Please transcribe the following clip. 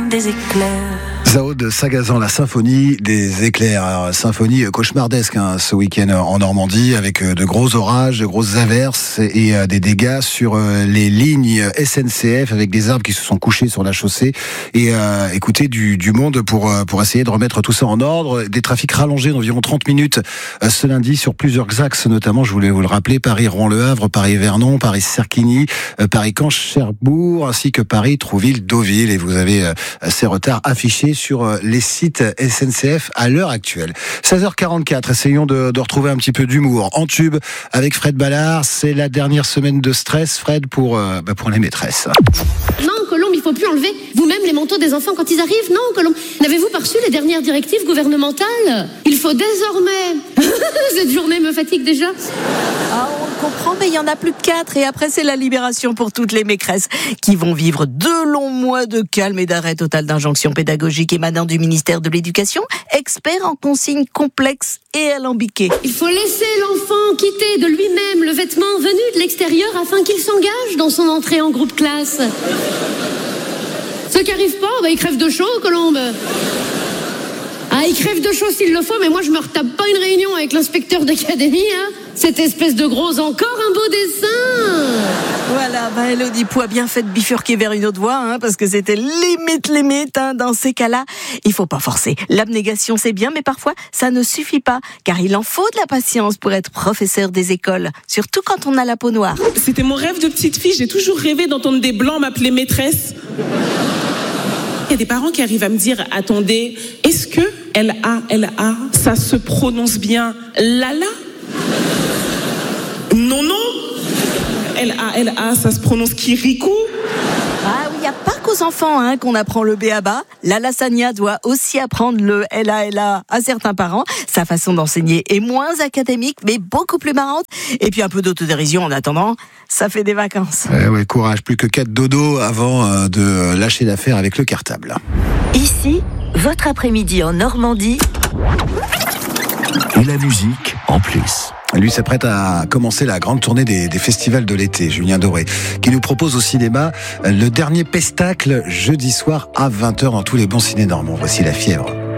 des éclairs. Zao de Sagazan, la symphonie des éclairs. Alors, symphonie cauchemardesque ce week-end en Normandie, avec de gros orages, de grosses averses et des dégâts sur les lignes SNCF, avec des arbres qui se sont couchés sur la chaussée. Et écoutez, du monde pour essayer de remettre tout ça en ordre. Des trafics rallongés d'environ 30 minutes ce lundi sur plusieurs axes, notamment, je voulais vous le rappeler, Paris-Rouen-Le Havre, Paris-Vernon, Paris-Serquigny, Paris-Caen-Cherbourg, ainsi que Paris-Trouville-Deauville. Et vous avez ces retards affichés sur les sites SNCF à l'heure actuelle. 16h44, essayons de retrouver un petit peu d'humour en tube avec Fred Ballard. C'est la dernière semaine de stress, Fred, pour les maîtresses. Non, Colombe, il faut plus enlever vous-même les manteaux des enfants quand ils arrivent. Non, Colombe, n'avez-vous pas reçu les dernières directives gouvernementales ? Il faut désormais... Cette journée me fatigue déjà. Ah, on le comprend, mais il y en a plus que 4. Et après, c'est la libération pour toutes les maîtresses qui vont vivre 2 longs mois de calme et d'arrêt total d'injonctions pédagogiques émanant du ministère de l'Éducation, expert en consignes complexes et alambiquées. Il faut laisser l'enfant quitter de lui-même le vêtement venu de l'extérieur afin qu'il s'engage dans son entrée en groupe classe. Ceux qui arrivent pas, ils crèvent de chaud, Colombe. Ah, ils crèvent de chaud s'il le faut, mais moi je me retape pas une réunion avec l'inspecteur d'académie, Cette espèce de gros encore un beau dessin. Voilà, Elodie Pou a bien fait de bifurquer vers une autre voie, parce que c'était limite, dans ces cas-là. Il faut pas forcer. L'abnégation, c'est bien, mais parfois, ça ne suffit pas, car il en faut de la patience pour être professeur des écoles, surtout quand on a la peau noire. C'était mon rêve de petite fille, j'ai toujours rêvé d'entendre des blancs m'appeler maîtresse. Il y a des parents qui arrivent à me dire, attendez, est-ce que L-A, ça se prononce bien Lala ? Non. L-A, ça se prononce Kirikou ? Ah oui, il n'y a pas qu'aux enfants qu'on apprend le B.A.B.A. La Lassagna doit aussi apprendre le L.A. à certains parents. Sa façon d'enseigner est moins académique, mais beaucoup plus marrante. Et puis un peu d'autodérision en attendant, ça fait des vacances. Ouais, courage, plus que 4 dodos avant de lâcher l'affaire avec le cartable. Ici, votre après-midi en Normandie. Et la musique en plus. Lui s'apprête à commencer la grande tournée des festivals de l'été, Julien Doré, qui nous propose au cinéma le dernier pestacle jeudi soir à 20h dans tous les bons ciné normands. Voici La Fièvre.